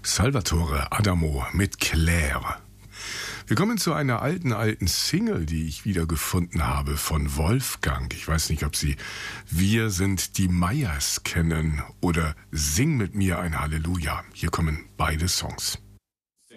Salvatore Adamo mit Claire. Wir kommen zu einer alten Single, die ich wiedergefunden habe von Wolfgang. Ich weiß nicht, ob Sie Wir sind die Meyers kennen oder Sing mit mir ein Halleluja. Hier kommen beide Songs.